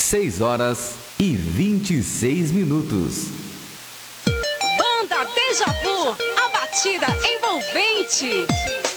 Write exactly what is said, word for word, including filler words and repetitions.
seis horas e vinte e seis minutos. Banda Deja Vu, a batida envolvente.